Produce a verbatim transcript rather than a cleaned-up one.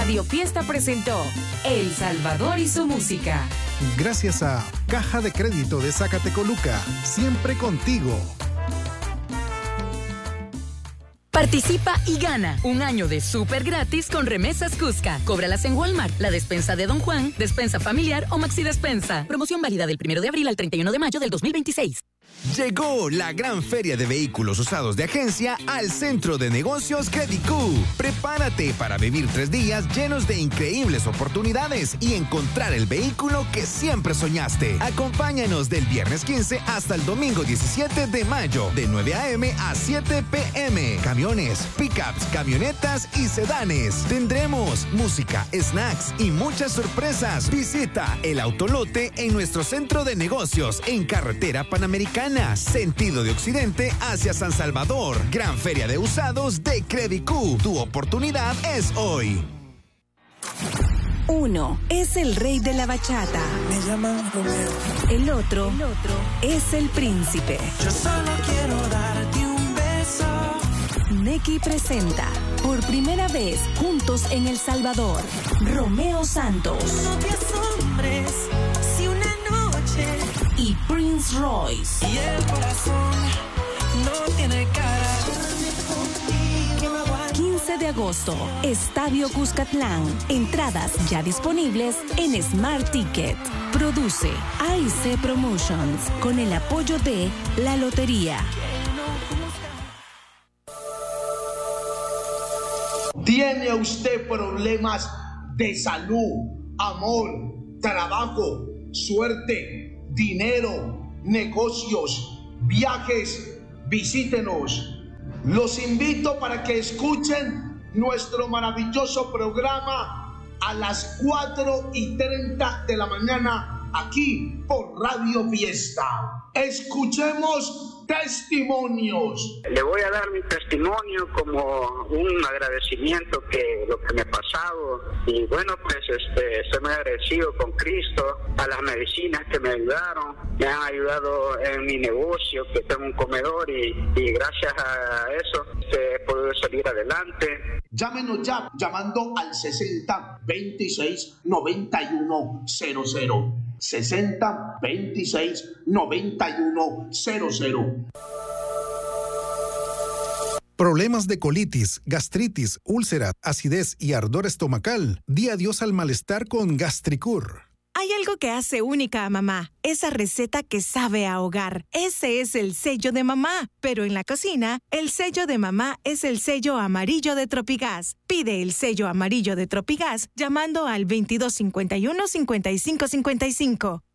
Radio Fiesta presentó El Salvador y su música. Gracias a Caja de Crédito de Zacatecoluca, siempre contigo. Participa y gana un año de súper gratis con Remesas Cusca. Cóbralas en Walmart, la despensa de Don Juan, despensa familiar o Maxi Despensa. Promoción válida del primero de abril al treinta y uno de mayo del dos mil veintiséis. Llegó la gran feria de vehículos usados de agencia al Centro de Negocios Credicú. Prepárate para vivir tres días llenos de increíbles oportunidades y encontrar el vehículo que siempre soñaste. Acompáñanos del viernes quince hasta el domingo diecisiete de mayo, de nueve a eme a siete pe eme. Camiones, pickups, camionetas y sedanes. Tendremos música, snacks y muchas sorpresas. Visita el Autolote en nuestro Centro de Negocios en Carretera Panamericana, sentido de occidente hacia San Salvador. Gran feria de usados de Credicú. Tu oportunidad es hoy. Uno es el rey de la bachata. Me llaman Romeo. El otro, el otro es el príncipe. Yo solo quiero darte un beso. Neki presenta por primera vez juntos en El Salvador, Romeo Santos. No te asombres si una noche y Prince Royce. Y el corazón no tiene cara. quince de agosto, Estadio Cuscatlán. Entradas ya disponibles en Smart Ticket. Produce A I C Promotions con el apoyo de La Lotería. ¿Tiene usted problemas de salud, amor, trabajo, suerte, dinero, negocios, viajes? Visítenos. Los invito para que escuchen nuestro maravilloso programa a las cuatro y treinta de la mañana aquí por Radio Fiesta. Escuchemos testimonios. Le voy a dar mi testimonio como un agradecimiento que lo que me ha pasado, y bueno, pues este, estoy muy agradecido con Cristo, a las medicinas que me ayudaron, me han ayudado en mi negocio, que tengo un comedor, y, y gracias a eso este, he podido salir adelante. Llámenos ya llamando al sesenta veintiséis noventa y uno cero cero. sesenta veintiséis noventa y uno cero cero. Problemas de colitis, gastritis, úlcera, acidez y ardor estomacal. Di adiós al malestar con Gastricur. Hay algo que hace única a mamá, esa receta que sabe a hogar. Ese es el sello de mamá. Pero en la cocina, el sello de mamá es el sello amarillo de Tropigas. Pide el sello amarillo de Tropigas llamando al veintidós cincuenta y uno cincuenta y cinco cincuenta y cinco.